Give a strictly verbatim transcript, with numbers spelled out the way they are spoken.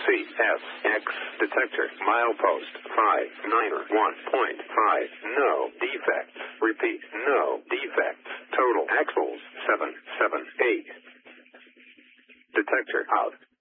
C S X detector milepost five nine one point five. No defects. Repeat, no defects. Total axles seven seven eight. Detector out.